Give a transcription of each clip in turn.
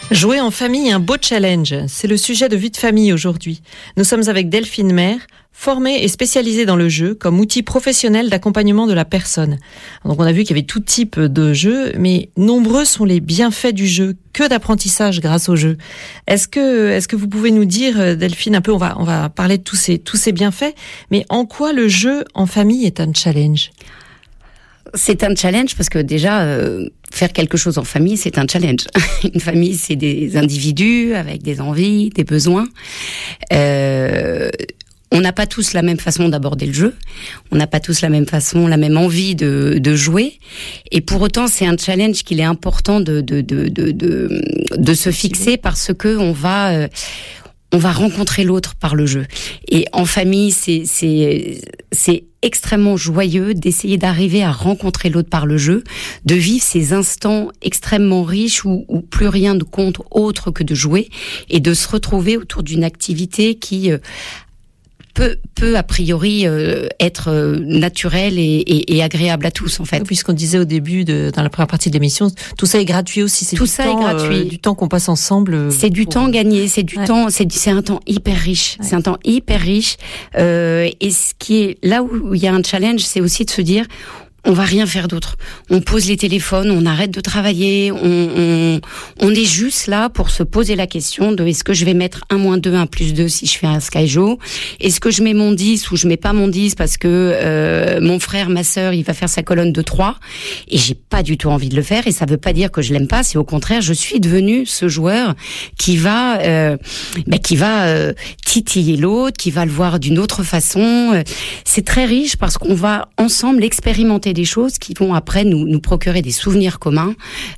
Jouer en famille, un beau challenge. C'est le sujet de Vie de famille aujourd'hui. Nous sommes avec Delphine Maire, formée et spécialisée dans le jeu comme outil professionnel d'accompagnement de la personne. Donc on a vu qu'il y avait tout type de jeux, mais nombreux sont les bienfaits du jeu, que d'apprentissage grâce au jeu. Est-ce que vous pouvez nous dire, Delphine, un peu, on va parler de tous ces bienfaits, mais en quoi le jeu en famille est un challenge ? C'est un challenge parce que déjà, faire quelque chose en famille, c'est un challenge. Une famille, c'est des individus avec des envies, des besoins. On n'a pas tous la même façon d'aborder le jeu. On n'a pas tous la même façon, la même envie de jouer. Et pour autant, c'est un challenge qu'il est important de se fixer parce que on va rencontrer l'autre par le jeu. Et en famille, c'est extrêmement joyeux d'essayer d'arriver à rencontrer l'autre par le jeu, de vivre ces instants extrêmement riches où plus rien ne compte autre que de jouer et de se retrouver autour d'une activité qui peut a priori être naturelle et agréable à tous en fait. Puisqu'on disait au début dans la première partie de l'émission, tout ça est gratuit aussi. C'est tout ça est gratuit. Du temps qu'on passe ensemble. C'est du temps gagné, c'est du temps, c'est un temps hyper riche. Ouais. C'est un temps hyper riche. Et ce qui est là où il y a un challenge, c'est aussi de se dire, on va rien faire d'autre. On pose les téléphones, on arrête de travailler, on est juste là pour se poser la question de est-ce que je vais mettre 1 - 2, 1 + 2 si je fais un Skyjo? Est-ce que je mets mon 10 ou je mets pas mon 10 parce que mon frère, ma sœur, il va faire sa colonne de 3 et j'ai pas du tout envie de le faire et ça veut pas dire que je l'aime pas, c'est au contraire, je suis devenue ce joueur qui va titiller l'autre, qui va le voir d'une autre façon. C'est très riche parce qu'on va ensemble expérimenter des choses qui vont après nous procurer des souvenirs communs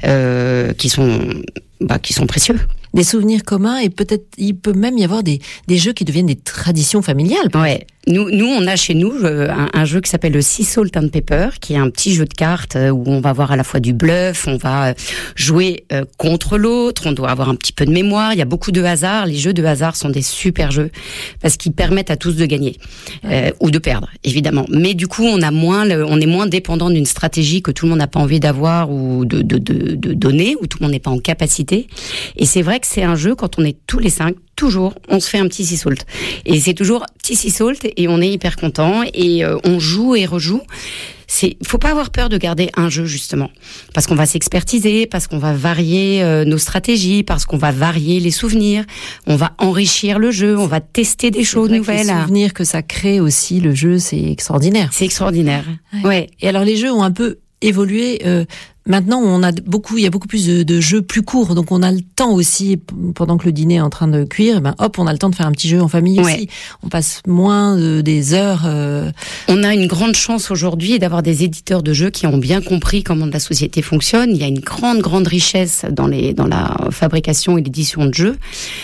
qui sont précieux. Des souvenirs communs et peut-être il peut même y avoir des jeux qui deviennent des traditions familiales. Ouais. Nous, on a chez nous un jeu qui s'appelle le Sea Salt and Pepper, qui est un petit jeu de cartes où on va avoir à la fois du bluff, on va jouer contre l'autre, on doit avoir un petit peu de mémoire, il y a beaucoup de hasard. Les jeux de hasard sont des super jeux parce qu'ils permettent à tous de gagner ou de perdre, évidemment. Mais du coup, on est moins dépendant d'une stratégie que tout le monde n'a pas envie d'avoir ou de donner, ou tout le monde n'est pas en capacité. Et c'est vrai que c'est un jeu, quand on est tous les 5, toujours, on se fait un petit sea salt. Et c'est toujours petit sea salt et on est hyper content et on joue et rejoue. Faut pas avoir peur de garder un jeu, justement. Parce qu'on va s'expertiser, parce qu'on va varier nos stratégies, parce qu'on va varier les souvenirs, on va enrichir le jeu, on va tester des choses nouvelles. Les souvenirs que ça crée aussi, le jeu, c'est extraordinaire. C'est extraordinaire. Ouais. Et alors les jeux ont un peu évolué. Maintenant, il y a beaucoup plus de jeux plus courts, donc on a le temps aussi, pendant que le dîner est en train de cuire, on a le temps de faire un petit jeu en famille aussi. On passe moins des heures. On a une grande chance aujourd'hui d'avoir des éditeurs de jeux qui ont bien compris comment la société fonctionne. Il y a une grande richesse dans la fabrication et l'édition de jeux.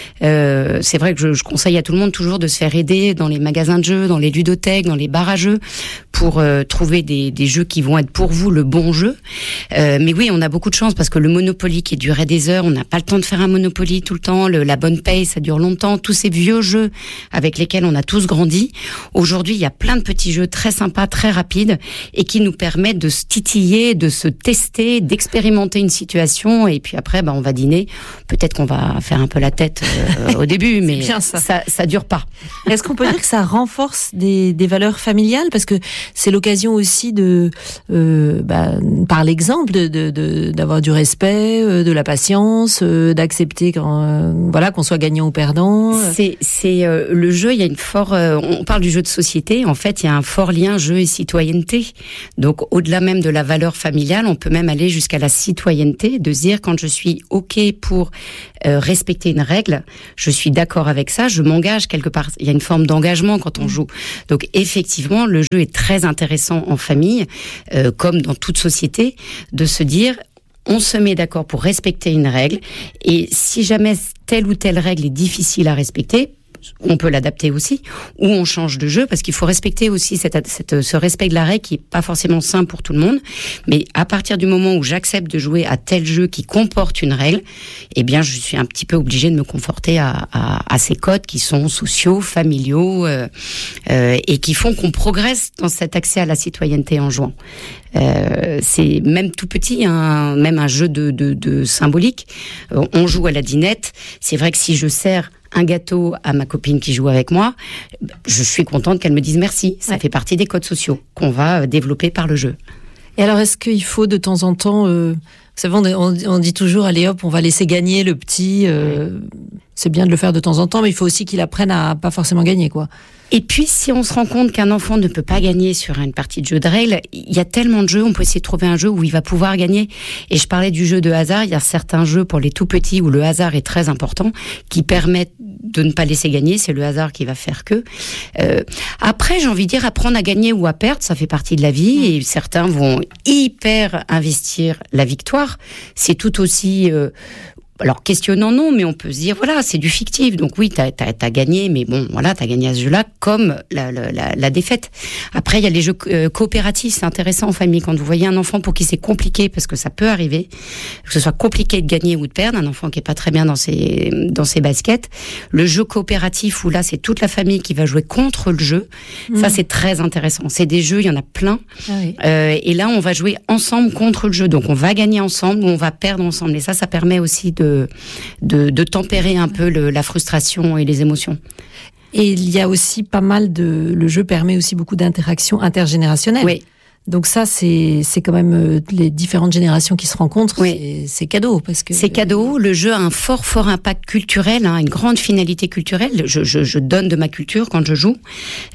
C'est vrai que je conseille à tout le monde toujours de se faire aider dans les magasins de jeux, dans les ludothèques, dans les bars à jeux, pour trouver des jeux qui vont être pour vous le bon jeu. Mais oui, on a beaucoup de chance parce que le Monopoly qui durait des heures, on n'a pas le temps de faire un Monopoly tout le temps. La bonne paye, ça dure longtemps. Tous ces vieux jeux avec lesquels on a tous grandi. Aujourd'hui, il y a plein de petits jeux très sympas, très rapides et qui nous permettent de se titiller, de se tester, d'expérimenter une situation. Et puis après, on va dîner. Peut-être qu'on va faire un peu la tête au début, mais ça dure pas. Est-ce qu'on peut dire que ça renforce des valeurs familiales? Parce que c'est l'occasion aussi par l'exemple, d'avoir du respect, de la patience, d'accepter qu'on soit gagnant ou perdant. C'est le jeu, il y a on parle du jeu de société, en fait, il y a un fort lien jeu et citoyenneté. Donc au-delà même de la valeur familiale, on peut même aller jusqu'à la citoyenneté, de se dire quand je suis OK pour respecter une règle, je suis d'accord avec ça, je m'engage quelque part. Il y a une forme d'engagement quand on joue. Donc effectivement, le jeu est très intéressant en famille, comme dans toute société, de se dire on se met d'accord pour respecter une règle et si jamais telle ou telle règle est difficile à respecter, on peut l'adapter aussi, ou on change de jeu, parce qu'il faut respecter aussi ce respect de la règle qui est pas forcément simple pour tout le monde. Mais à partir du moment où j'accepte de jouer à tel jeu qui comporte une règle, eh bien, je suis un petit peu obligée de me conforter à ces codes qui sont sociaux, familiaux, et qui font qu'on progresse dans cet accès à la citoyenneté en jouant. C'est même tout petit, même un jeu de symbolique. On joue à la dinette. C'est vrai que si je sers un gâteau à ma copine qui joue avec moi, je suis contente qu'elle me dise merci. Ça fait partie des codes sociaux qu'on va développer par le jeu. Et alors, est-ce qu'il faut de temps en temps... Vous savez, on dit toujours, allez hop, on va laisser gagner le petit. C'est bien de le faire de temps en temps, mais il faut aussi qu'il apprenne à pas forcément gagner, quoi. Et puis, si on se rend compte qu'un enfant ne peut pas gagner sur une partie de jeu de règles, il y a tellement de jeux, on peut essayer de trouver un jeu où il va pouvoir gagner. Et je parlais du jeu de hasard, il y a certains jeux pour les tout petits où le hasard est très important, qui permettent de ne pas laisser gagner, c'est le hasard qui va faire que. Après, j'ai envie de dire, apprendre à gagner ou à perdre, ça fait partie de la vie, et certains vont hyper investir la victoire. C'est tout aussi... alors questionnant non, mais on peut se dire voilà, c'est du fictif, donc oui, t'as gagné, mais bon voilà, t'as gagné à ce jeu-là comme la défaite. Après il y a les jeux coopératifs, c'est intéressant en famille quand vous voyez un enfant pour qui c'est compliqué, parce que ça peut arriver que ce soit compliqué de gagner ou de perdre, un enfant qui est pas très bien dans ses baskets. Le jeu coopératif où là c'est toute la famille qui va jouer contre le jeu, ça c'est très intéressant. C'est des jeux, il y en a plein, et là on va jouer ensemble contre le jeu, donc on va gagner ensemble ou on va perdre ensemble, et ça permet aussi de tempérer un peu la frustration et les émotions. Et il y a aussi pas mal le jeu permet aussi beaucoup d'interactions intergénérationnelles. Oui. Donc ça, c'est quand même les différentes générations qui se rencontrent. Oui. C'est cadeau, parce que c'est cadeau. Le jeu a un fort impact culturel, une grande finalité culturelle. Je donne de ma culture quand je joue.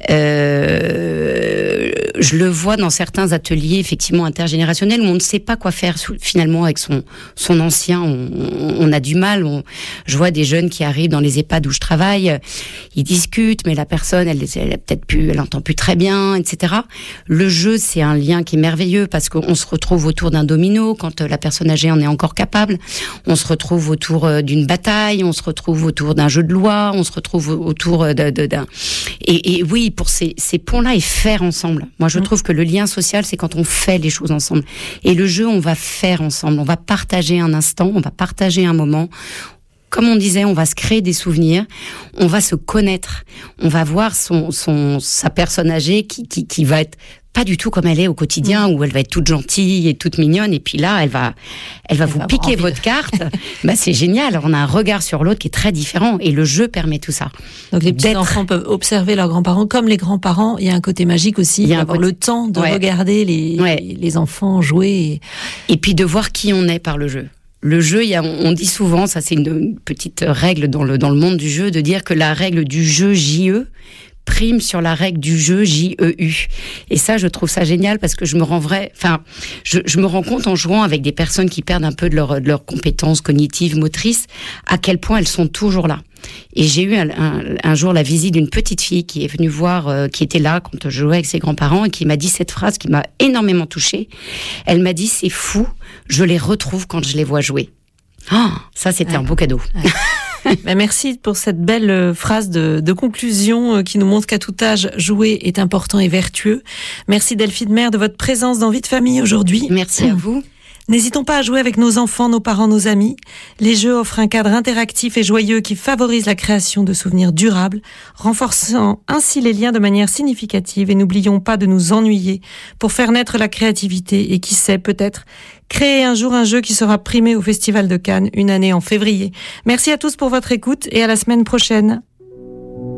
Je le vois dans certains ateliers effectivement intergénérationnels où on ne sait pas quoi faire finalement avec son ancien. On a du mal. Je vois des jeunes qui arrivent dans les EHPAD où je travaille. Ils discutent, mais la personne, elle entend plus très bien, etc. Le jeu, c'est un lien qui est merveilleux parce qu'on se retrouve autour d'un domino quand la personne âgée en est encore capable. On se retrouve autour d'une bataille, on se retrouve autour d'un jeu de loi, on se retrouve autour d'un... Et oui, pour ces ponts-là et faire ensemble. Moi, je trouve que le lien social, c'est quand on fait les choses ensemble. Et le jeu, on va faire ensemble. On va partager un instant, on va partager un moment. Comme on disait, on va se créer des souvenirs, on va se connaître, on va voir sa personne âgée qui va être pas du tout comme elle est au quotidien, où elle va être toute gentille et toute mignonne, et puis là, elle va vous piquer votre carte. C'est génial, on a un regard sur l'autre qui est très différent, et le jeu permet tout ça. Donc les petits enfants peuvent observer leurs grands-parents, comme les grands-parents, il y a un côté magique aussi, d'avoir le temps de regarder les enfants jouer. Et puis de voir qui on est par le jeu. Le jeu, on dit souvent, ça c'est une petite règle dans le monde du jeu, de dire que la règle du jeu JE prime sur la règle du jeu JEU. Et ça, je trouve ça génial parce que je me rends compte en jouant avec des personnes qui perdent un peu de leurs compétences cognitives, motrices, à quel point elles sont toujours là. Et j'ai eu un jour la visite d'une petite fille qui est venue voir, qui était là quand je jouais avec ses grands-parents, et qui m'a dit cette phrase qui m'a énormément touchée. Elle m'a dit, c'est fou, je les retrouve quand je les vois jouer. Ça, c'était un beau cadeau. Merci pour cette belle phrase de conclusion qui nous montre qu'à tout âge, jouer est important et vertueux. Merci Delphine Maire de votre présence dans Vie de famille aujourd'hui. Merci à vous. N'hésitons pas à jouer avec nos enfants, nos parents, nos amis. Les jeux offrent un cadre interactif et joyeux qui favorise la création de souvenirs durables, renforçant ainsi les liens de manière significative. Et n'oublions pas de nous ennuyer pour faire naître la créativité et qui sait, peut-être, créer un jour un jeu qui sera primé au Festival de Cannes, une année en février. Merci à tous pour votre écoute et à la semaine prochaine.